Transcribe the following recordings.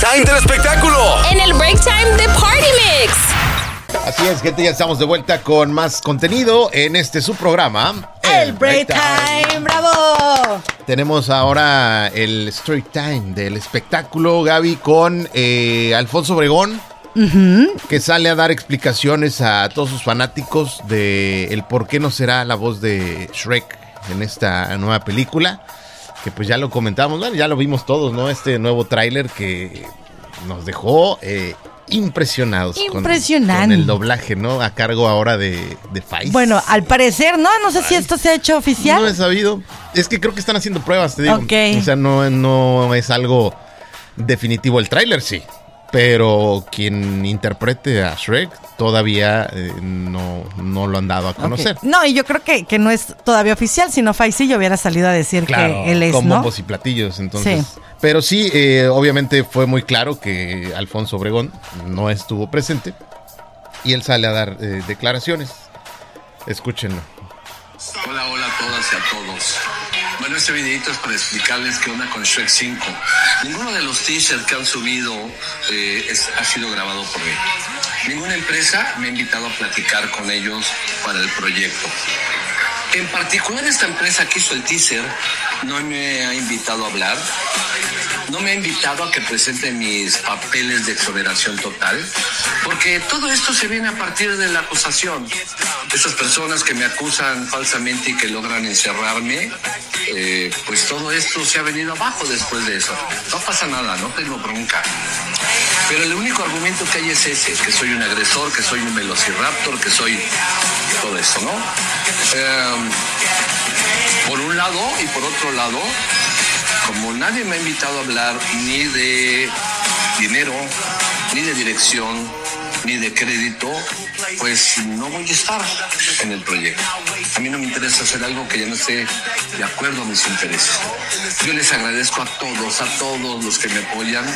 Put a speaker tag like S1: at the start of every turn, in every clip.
S1: time del espectáculo.
S2: En el break time de Party Mix.
S3: Así es, gente, ya estamos de vuelta con más contenido en este su programa,
S4: El Break Time. ¡Bravo!
S3: Tenemos ahora el Story Time del espectáculo, Gaby, con Alfonso Obregón, que sale a dar explicaciones a todos sus fanáticos de el por qué no será la voz de Shrek en esta nueva película, que pues ya lo comentamos, bueno, ya lo vimos todos, ¿no? Este nuevo tráiler que nos dejó impresionados con el doblaje, ¿no? A cargo ahora de Faiz.
S4: Bueno, al parecer, no sé si esto se ha hecho oficial.
S3: No he sabido. Es que creo que están haciendo pruebas, te digo.
S4: Okay.
S3: O sea, no es algo definitivo. El tráiler sí, pero quien interprete a Shrek todavía no lo han dado a conocer.
S4: Okay. No, y yo creo que no es todavía oficial, sino Faisillo hubiera salido a decir que él es,
S3: con
S4: ¿no?
S3: bombos y platillos, entonces.
S4: Sí.
S3: Pero sí, obviamente fue muy claro que Alfonso Obregón no estuvo presente y él sale a dar declaraciones. Escúchenlo.
S5: Hola a todas y a todos. Bueno, este videito es para explicarles qué onda con Shrek 5. Ninguno de los teasers que han subido ha sido grabado por mí. Ninguna empresa me ha invitado a platicar con ellos para el proyecto. En particular, esta empresa que hizo el teaser no me ha invitado a hablar, no me ha invitado a que presente mis papeles de exoneración total, porque todo esto se viene a partir de la acusación. Esas personas que me acusan falsamente y que logran encerrarme, pues todo esto se ha venido abajo después de eso. No pasa nada, no tengo bronca. Pero el único argumento que hay es ese, que soy un agresor, que soy un velociraptor, que soy todo eso, ¿no? Por un lado y por otro lado, como nadie me ha invitado a hablar ni de dinero, ni de dirección, ni de crédito, pues no voy a estar en el proyecto. A mí no me interesa hacer algo que ya no esté de acuerdo a mis intereses. Yo les agradezco a todos los que me apoyan,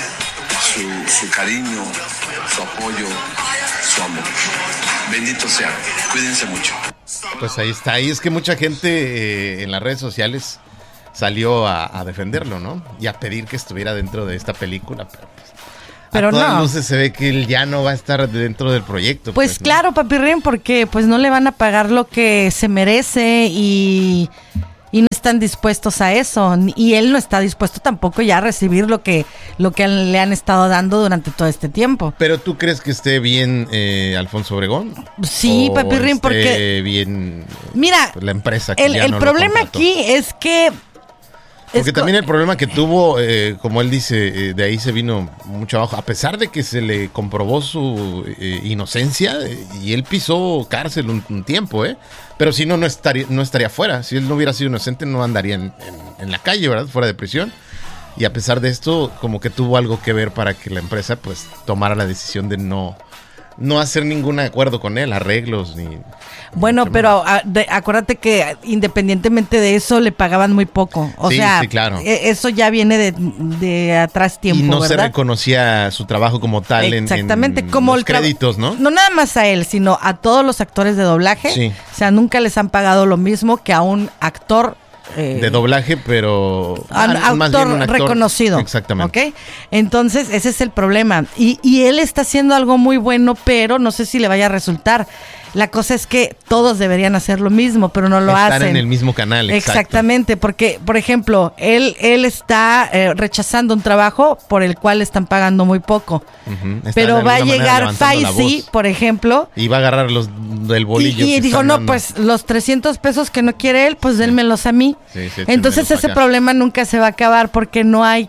S5: su cariño, su apoyo, su amor. Bendito sea. Cuídense mucho.
S3: Pues ahí está. Y es que mucha gente en las redes sociales salió a defenderlo, ¿no? Y a pedir que estuviera dentro de esta película. Pero a todas luces se ve que él ya no va a estar dentro del proyecto.
S4: Pues claro, Papirrín, porque pues no le van a pagar lo que se merece y no están dispuestos a eso. Y él no está dispuesto tampoco ya a recibir lo que le han estado dando durante todo este tiempo.
S3: ¿Pero tú crees que esté bien Alfonso Obregón?
S4: Sí, Papirrín, porque
S3: bien,
S4: mira,
S3: la empresa que
S4: el problema aquí es que...
S3: Porque también el problema que tuvo, como él dice, de ahí se vino mucho abajo. A pesar de que se le comprobó su inocencia y él pisó cárcel un tiempo, pero si no estaría fuera. Si él no hubiera sido inocente, no andaría en la calle, ¿verdad? Fuera de prisión. Y a pesar de esto, como que tuvo algo que ver para que la empresa pues tomara la decisión de no hacer ningún acuerdo con él, arreglos ni...
S4: Bueno, pero acuérdate que independientemente de eso le pagaban muy poco. O sea,
S3: sí, claro.
S4: Eso ya viene de atrás tiempo,
S3: y no
S4: ¿verdad?
S3: se reconocía su trabajo como tal
S4: exactamente,
S3: en
S4: como
S3: los créditos, ¿no?
S4: No nada más a él, sino a todos los actores de doblaje.
S3: Sí.
S4: O sea, nunca les han pagado lo mismo que a un actor
S3: de doblaje, pero
S4: más bien un actor reconocido.
S3: Exactamente.
S4: ¿Okay? Entonces, ese es el problema. Y él está haciendo algo muy bueno, pero no sé si le vaya a resultar. La cosa es que todos deberían hacer lo mismo, pero no lo hacen.
S3: Estar en el mismo canal, exacto.
S4: Exactamente, porque, por ejemplo, él está rechazando un trabajo por el cual le están pagando muy poco. Pero va a llegar Faizi, por ejemplo.
S3: Y va a agarrar del bolillo.
S4: Y dijo, no, pues los 300 pesos que no quiere él, pues dénmelos a mí.
S3: Sí,
S4: entonces ese problema nunca se va a acabar porque no hay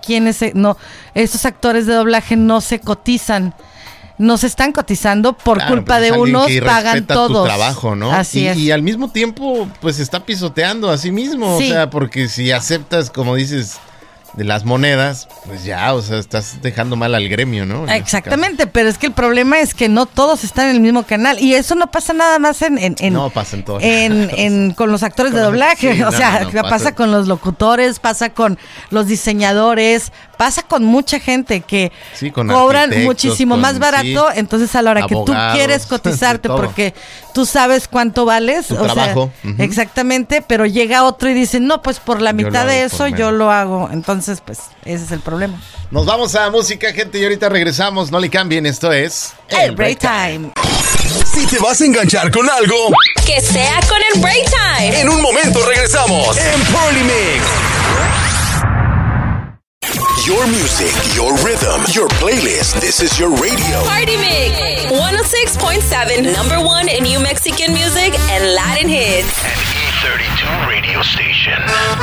S4: estos actores de doblaje no se cotizan. No se están cotizando por culpa de unos, pagan todos.
S3: Tu trabajo, ¿no?
S4: Así es.
S3: Y al mismo tiempo, pues se está pisoteando a sí mismo. Sí. O sea, porque si aceptas, como dices, de las monedas, pues ya, o sea, estás dejando mal al gremio, ¿no?
S4: Exactamente, pero es que el problema es que no todos están en el mismo canal y eso no pasa nada más
S3: no pasa en todos
S4: con los actores de doblaje, sí, pasa con los locutores, pasa con los diseñadores, pasa con mucha gente que cobran muchísimo más barato, entonces a la hora abogados, que tú quieres cotizarte porque tú sabes cuánto vales,
S3: tu trabajo.
S4: Exactamente, pero llega otro y dice, no, pues por la mitad de eso yo lo hago, entonces Entonces, pues, ese es el problema.
S3: Nos vamos a música, gente, y ahorita regresamos. No le cambien, esto es...
S4: El Break Time.
S1: Si te vas a enganchar con algo,
S2: que sea con el Break Time.
S1: En un momento regresamos en Party Mix. Your music, your rhythm, your playlist. This is your radio.
S2: Party Mix 106.7, #1 in New Mexican music and Latin hits.
S1: An E32 radio station.